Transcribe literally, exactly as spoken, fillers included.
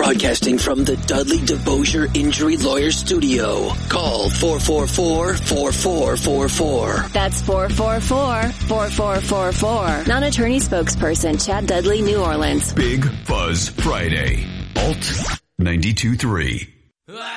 Broadcasting from the Dudley DeBosier Injury Lawyer Studio. Call four four four, four four four four. That's four four four, four four four four. Non-attorney spokesperson Chad Dudley, New Orleans. Big Fuzz Friday. Alt ninety-two point three.